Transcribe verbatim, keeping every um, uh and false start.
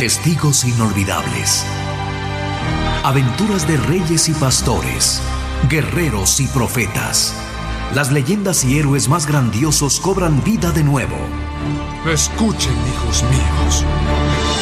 Testigos inolvidables. Aventuras de reyes y pastores, guerreros y profetas. Las leyendas y héroes más grandiosos cobran vida de nuevo. Escuchen, hijos míos.